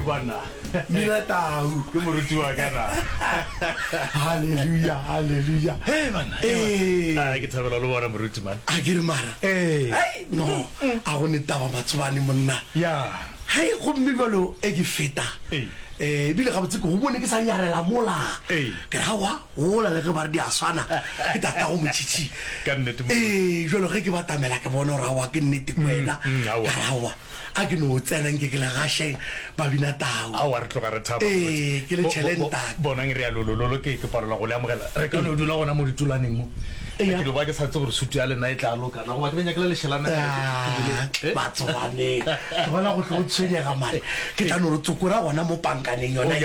bana. Mira tau. Ke moruti wa kana. Hallelujah, hallelujah. Hey man. Ah, ke thabela lo bona moruti man. A ke re mara. Hey, no. A go ne taba Matswane monna. Ya. Hey, go mmibalo e ke feta. Bile ga botse go bone ke sa nyalela mola. Ke rawa hola le ke ba di aswana. Ke tata go motshitshi. Ka nnete mo. Jolo ge ke batamela ke bona rawa ke nnete kwela. Rawa. A ke no tsena nke ke la gashe ba bina tao. A wa re tloga re thaba. Ke le chalenta. Bona ngre ya lololo ke parola go le amogela. Re ka no dula gona mo ditulaneng mo. Ke lo ba ke sa tse gore sutu ya le na e tla loka. Na go ba ke nyakela le shelana. Batswane. Ke bona go tlo tshwenyega mane. Ke tla no re tsokora gona mo pankaneng yona.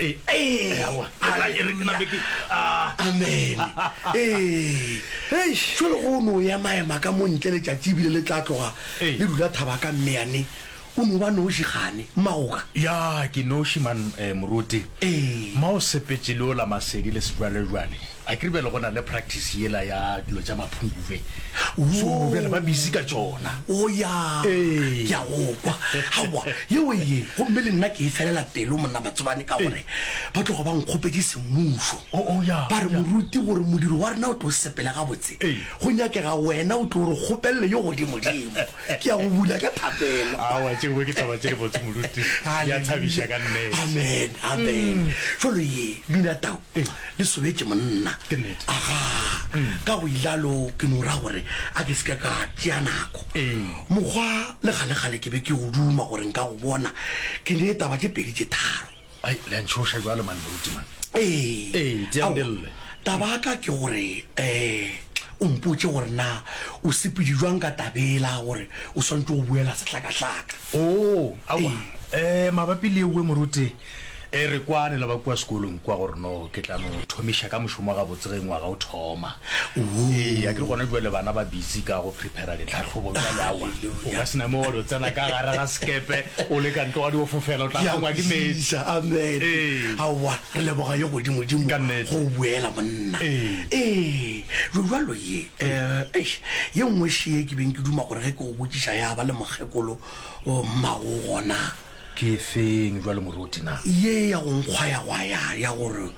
Amen. Jolo go no ya maema ka mo ntle le tšatši bile le tla tloga le dula thaba ka mmeane o no ba noši gane maoka ya ke noši man moruti ma o sepetse le o la masedi le sejwalejwale a ke re bele go na le practice yela ya dilo tša maphunguve so bele ba busy ka tšona o ya ke a go kwa hawa yeo ye gomme le nna ke e felela pelo monna Matsobane ka gore ba tlogo ba nkgopetse semmušo ba re moruti gore modiro wa rena o tlo sepela ga botse go nyakega wena o tlo gore kgopelele yo godimodimo ke a go bula ka thapelo awa tšeo ke taba tše di botse moruti ya tšhabiša ka nnete amen jalo ye bina tao le sobetse monna aga ka go ilalo ke no ra gore a ke se ka tšea nako mokgwa le gale ke be ke go duma gore nka go bona ke ne taba tše pedi tše tharo ai le ntšhoša jwale man moruti man taba ka ke gore o mpotse gore na o sepedi jwang ka tabela gore o swantse go buela sehlakahlaka mabapi le ewe moruti re kwane la ba kwa sekolong kwa gore no ke tla no thomisha ka moshomo ga botsegeng wa ga o thoma ya ke gona jwale bana ba busy ka go prepare ditlhatlhobo tsa lawa o ka sena mo o tsena ka gara ga skepe o le ka ntwa di ofofela o tla gwa ke metsi amen hawa re le boga yo godimo go buela monna jwalo ye ye nngwe she ke beng ke duma gore ge ke go botsisha ya ba le mogekolo o mmago gona ke feng jwale moruti na ye ya go nkgwaya ya gore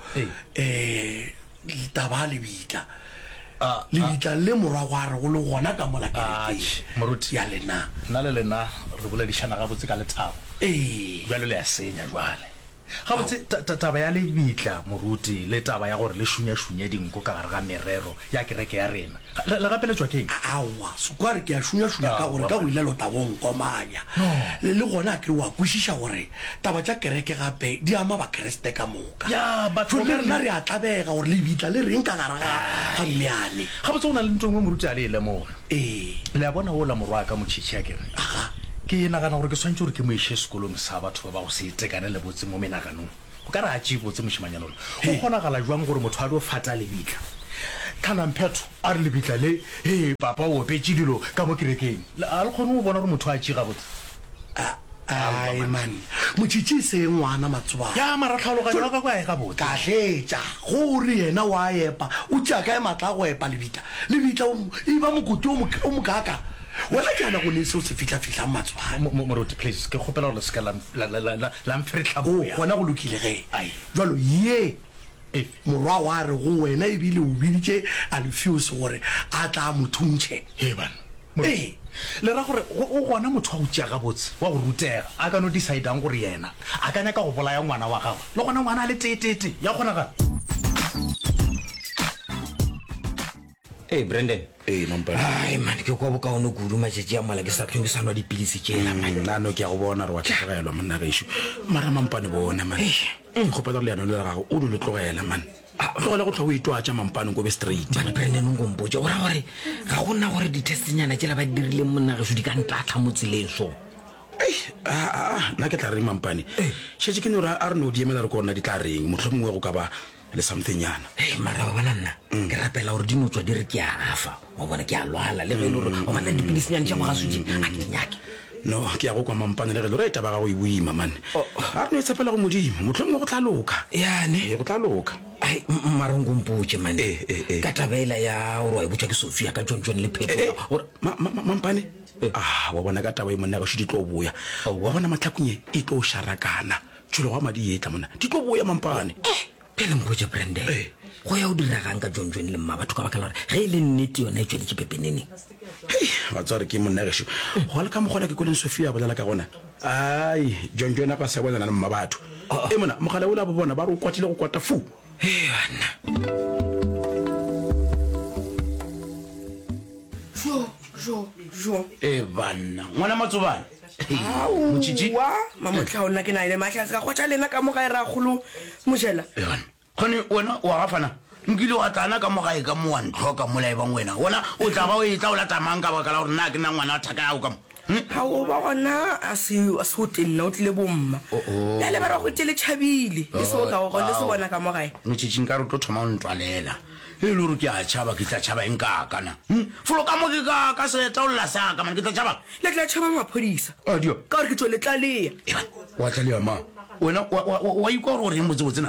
taba le bitla le morwa gwa re go le gona ka mola moruti ya lena nna le lena re boledišana ga botse ka lethabo jwale le ya senya jwale ga botse taba ya lebitla moruti le taba ya gore le šunya dinko ka gare ga merero ya kereke ya rena le gapeletswa keng awa sekware ke a šunya ka gore ka go ilelo tabong komanya le gona ke wa kwešiša gore taba tša kereke gape di ama bakreste ka moka le rena re a tlabega gore lebitla le reng ka gare ga mmeane ga botse go na le ntongwe moruti a le e lemoga le a bona o la morwa ka motšhitšhi ya kere ke nagana gore ke swantse gore ke mo ishe sekolong sa batho ba ba go se itekane le botse mo menaganong o ka re a tšee botse mošimanyana ole go kgonagala jwang gore motho a di o fata lebitla kanamphetho a re lebitla le papa o opetse dilo ka mo kerekeng a le kgone go bona gore motho a tšee ga botse ai man motšhitšhi se ngwana Matsobane ya maratlhaloganyo ka kwa e ga botse ka tletša gore yena wa epa o tšea kae matla go epa lebitla e ba mokoti o mokaka wena ke ana go ne seo se fitlha Matsobane moruti please ke kgopela gore le seka la mferetlhaboya gona go lokile ge jalo ye morwa wa re go wena ebile o biditše Alfios gore a tla mothuntšhe le ra gore o gona motho wa go tšea gabotse wa go rutega a ka no decidang gore yena a ka nyaka go bolaya ngwana wa gagwe le gona ngwana a le teetete ya kgonagala Brandon ai man ke kwa bokaone kudu matšatši a mala ke sa tlhong ke sa nwa dipilisi tšela nano ke a go bona re wa tlhogelwa monna gešo mara mampane bona man kgopela le yana le gago o dilo tlogela man tlogela go tlhogo itwatša mampane ko be straight Brandon o nkompotse ora gore ga go nna gore ditestinyana tšela ba dirileng monna gešo di ka ntlatlha mo tseleng so nna ke tla reng mampane šetse ke ne gore a re no di emela re ko nna di tla reng motlho mongwe go ka ba le something yana mara wa bana nna ke rapela gore di no tswa di re ke a afa wa bona ke a lwala le ge le gore o batla dipilisinyana tša mogasotse a ke nyake no ke ya go kwa mampane le ge le re taba ga go e boima mane a re no e tshepela go modimo motlho mongwe go tla loka yane go tla loka ai mara nkompotse mane ka tabela ya gore wa e botsa ke Sofia ka John le Pheto mampane wa bona ka taba e monna ga se di tlo boya wa bona matlhakonye e tlo sharakana tsholo wa madi etla mona di tlo boya mampane pele mpotse brande go ya o diragang ka jonjone le mma batho ka baka la gore ge e le nnete yona e tswele ke pepeneneng wa tsare ke monna gesho go le ka mogona ke koleng Sofia bolela ka gona ai jonjone a ka se bona le mma batho e mona mogala o la bo bona ba re o kwatlile go kwata fu bana jo banna ngwana matsobane wa mamotlha ona ke na ile mahla ka khotsa lena ka moga ira khulu mojela khone wena wa gafana nkile wa tana ka mogae ka mo wa ntloka molai bang wena wona o tla ba o etla o lata mang ka baka la gore nna ke na ngwana thaka ya o ka mo ha o ba gona a se o tenna o tlile bomma ya le ba re go tele chabile le so ka go le se bona ka mogae motšhitšing ka re tlo thoma o ntwalela e le gore ke a tšhaba ke tla tšhaba eng kakana folo ka mo ke ka seta o lla saka mane ke tla tšhaba le tla tšhaba maphodisa adio ka gore ke tsole tlalea wa tlalea ma wena wa ikwa gore eng botsebotsena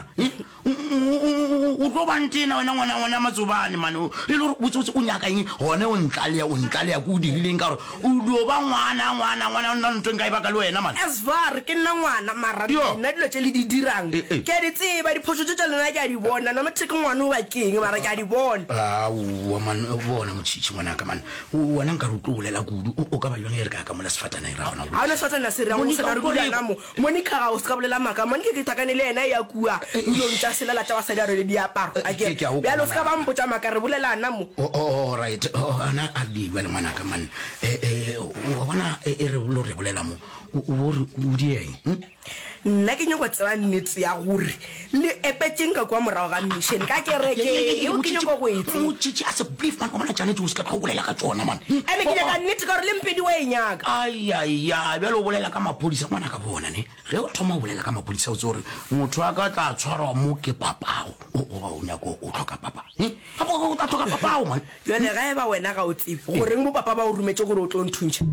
o tlo bantena wena ngwana matsobane mane e le gore botsebotse o nyaka eng gone o ntlalea ko o dirileng ka gore o dio ba ngwana o nna ntweng ka e baka le wena mane asvar ke nna ngwana mara nna dilo tse le di dirang ke a di tseba diphoso tse tsa lena ke a di bona nna mathe ke ngwana o bakeng mara ke a di bona aowa man bona motšhitšhi ngwanaka mane wena nka re o tlo bolela kudu o ka ba yone e re ka ka mola sefatana e ra gona ga ona sefatana se rego se na re kulanamo monica ga o se ka bolela maka mone ke takane le ena ya kua ilo ntša selela tša wasadi a rele diaparo bjalo se ka ba mpotsa maka re bolelana mo right ana a diwa le ngwanaka mane wa bona e re lo re bolela mo o dieng nna ke nyako tseba nnete ya gore le epetseng ka kwa morago ga mission ka kereke o ke nyako go etse motšhitšhi a se belief man bona tšane o se ka go bolela ka tsona man ebe ke nyaka nnete ka gore le mpedi wa e nyaka aiya bjale o bolela ka maphodisa ngwana ka bona ne ge o thoma o bolela ka maphodisa o tse gore motho a ka tla tshwarwa mo ke papago o nyako o tlhoka papa gapo o tla tlhoka papago man jale ga e ba wena ga o tsebe goreng bo papa ba o rumetse gore o tlo nthuntšha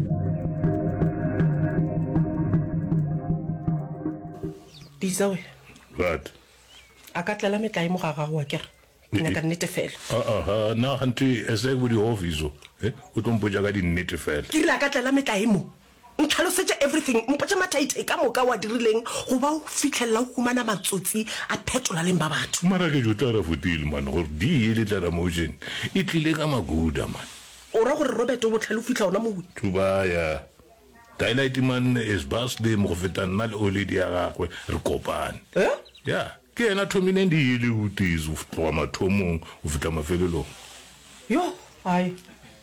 Bisa we. What? A ka tlela metlae mo ga gago wa kere. Ke nyaka nnete fela. Na hanti ese go di office o tompotsa ka di nnete fela. Ke la ka tlela metlae mo. Ntlhalosetse everything mpotsa mathaithe ka moka wa dirileng go ba o fitlhella o humana matsotsi a phetola leng ba batho. Mara ke jota ra futile man gore di ile tla motion e tlile ka maguda man. O ra gore Robert o botlhale o fitlha ona mo. Tubaya Daylight man is birthday mo go feta nna le oledi ya gagwe re kopane ya ke ena thomile ndi ile utizi o tloga mathomong o feta mafelelong yo ai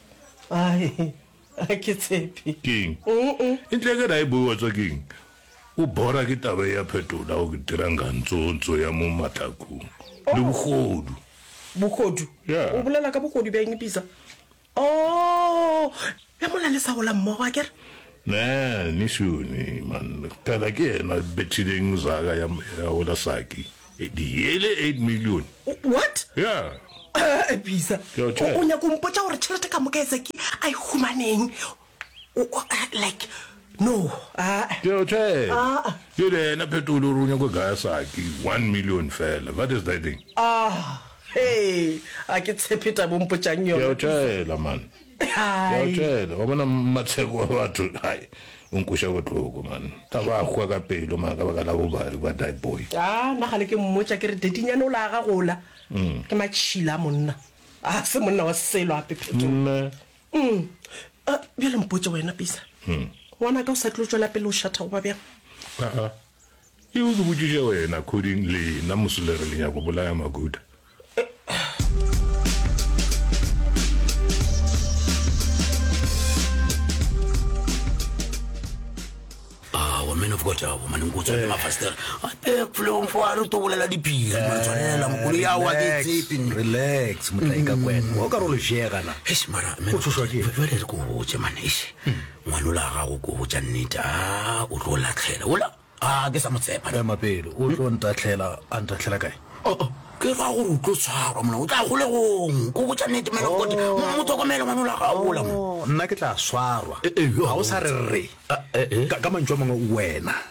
ke tshepe king ntle ke ra ibo wa tsakeng o bora ke taba ya phetola o diranga ntsontsо ya mo matlakong le bogodu ya o bolela ka bogodu ba eng pisa ya mola le sa gola mmogo a kere ni shuni man tada ke na betchileng zaga ya ola saki di hele 8 million what yeah Bisa o nya go mpotsa gore tšhelete ka moka etse ke ai humaneng like no yo na petolo runya go ga saki 1 million fela what is that thing hey a ke tshepeta bo mpotsang yo yo man ya wa bona matsego wa batho hai unkusha botloko man taba go ka pelo ma ka baka la bo bari ba die boy na gale ke mmotsa ke re dedinyane o la ga gola ke matšhila monna se monna wa selo a pepheto bjale mpotse wena Bisa wana ka o sa tlo tswela pele o shatha go ba bjang e o botšiša wena coding le na mosolere le ya go bolaya maguda men of God man go tswa ma faster a flong for to bolela dipira ma tswalela mo ya wa ke tsipin relax motlaika kwena o ka ro le jega na mara me go tswa ke vele re go botse man ngwanola ga go go botsa nneta o tlo latlhela ola ke sa motsepa ya mapelo o tlo ntatlhela kae ke ga go tlo tshwarwa mona o tla go le gong go botsa nnete man of God mo tokomela ngwanola ga o la mo nna ke tla swarwa ga o sa re ka mantswe mangwe wena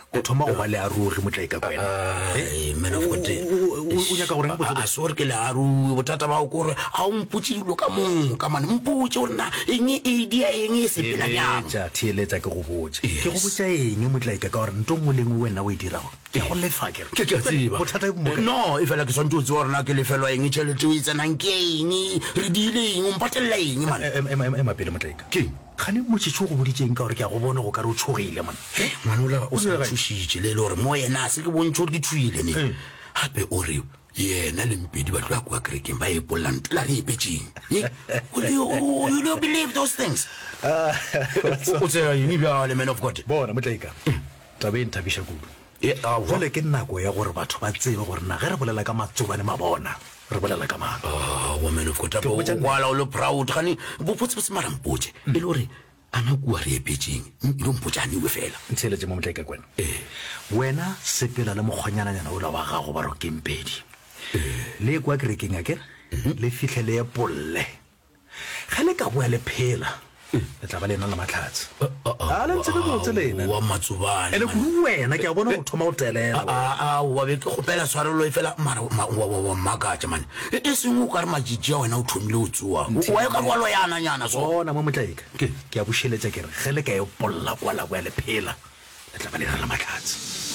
o thoma go ba le a ruri motlaika kwena man of God o nyaka gore a sorry ke le a ruri botata ba o gore a o mputse dilo ka mong ka mane mputse gore na eng idea eng e sepela yang theeletsa ke go botse ke go botsa eng motlaika ka gore nto ngwe lengwe wena o e dirago ke go lefa ke ke tseba no e fela ke swantse o tse gore na ke lefelwa eng tšhelete o itsenang ke eng re diile eng o mpatelela eng man ema pele motlaika gane motšhetšo go boditseng ka gore ke a go bona go ka re o tshogile man manola o sa thušitše le gore mo yena a se ke bontšhe gore ke thuile ne gape o re yena le mpedi batho ba kwa kerekeng ba epolola ntla re epetseng you don't believe those things o tsela eng bjale man of God bona motlaika tabe e nthabiša kudu jale ke nako ya gore batho ba tsebe gore na ge re bolela ka matsobane mabona re bolela ka mang woman of God kwala o le proud gane bopotsebotse mara mpotse e le gore ana kua re epetseng ilo mpotsanewe fela ntsheletse mo motlaika kwena wena sepela le mokgwanyananyana ola wa gago ba ro kempedi le kwa kerekeng a kere le fitlhe le epolle ga le ka boa le phela le tla ba le ena le matlhatse a le ntse le botse lena wa matsobane ene go wena ke a bona go thoma o telela wa be ke gopela tshwarelo e fela mara wa makatša mane e sengwe o ka re majiji a wena o thomile o tsoa wa e ka boalo yananyana bona mo motlaika ke a bošeletša kere ge le ka epolla kwala boa le phela le tla ba le ena le matlhatse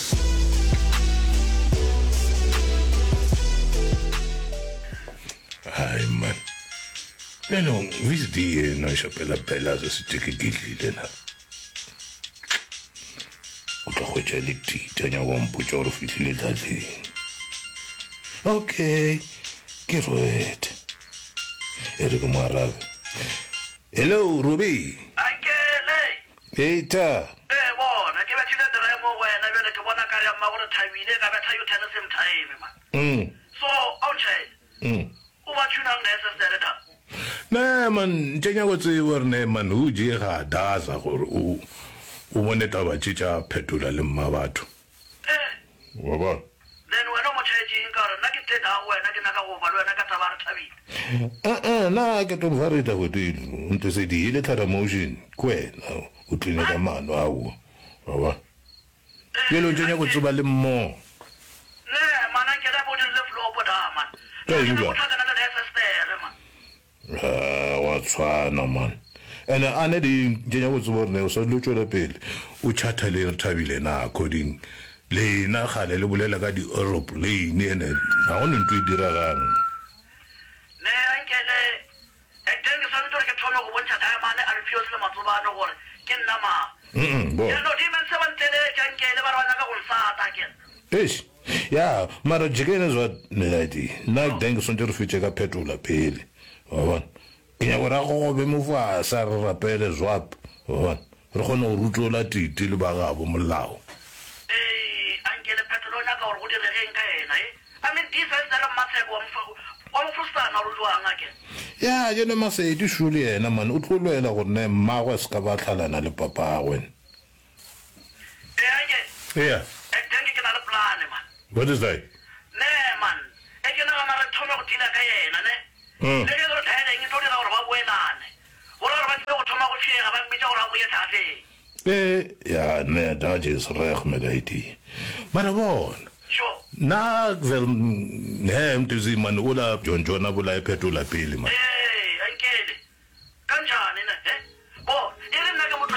Hayi man. Lelo ngizidi no shopela phela sesitikikile la. Utlo go tšea ditita nya go mpotša gore fitlhile tlatleng. Okay, ke roet. Ere ko moarabe. Hello Ruby. Akele. Eita. Bona ke batlile dira mo wena bjale ke bona ka ya mma gore thabile ka betha yo tena same time man. So outside. O ba tshunang necessary da. Ne man tšenya go tseba re ne man o je ga daza gore o bone taba tšetša phetola le mma batho. Wa ba. Then wena mo tšhaetšeng ka gore nna ke tena wena ke naka go ba le wena ka taba re thabile. Na ke to varita go dilo nto se di ile thara motion kwena o tlile ka mano ao. Wa ba. Yelo tšenya go tseba le mmo. Ne mana ke ra bo le flow boda man. Wa tshwana man ene ane di jenya go tsebore ne o sa lo tšwela pele o chata le re thabile na according le na gale le bolela ka di aeroplane ene ga go ntwe diragang ne ankele ekeng sa ntore ke thoma go bontsha ka mane a refios le matsobane gore ke nna ma bo no di men se bantele jankele ba rwana ka go nsata ke ya mara jikene zwa meladi na denga sonje re fitše ka phetola pele wa bona ke nya gore go be mo fa sa re rapele zwap wa bona re gone go rutlola titi le ba gabo molao ankele petrolona ka gore go dire eng ka ena I mean this is the matter wa mo frustana ro jwanga ke ya je no masedi shuli ena man o tlolwela gore ne mmagwe se ka ba tlhalana le papa gwen yeah what is that? Ne man, e ke na mara thoma go dila ka yena ne. Le ke go thaya eng to dira gore ba boelane. Gore ba tse go thoma go tshega ba mmitsa gore ba go yetsa ya ne da je is reg megaiti. Mara bon. Sure. Na vel ne mtzi man ola John Jona bola phetola pele man.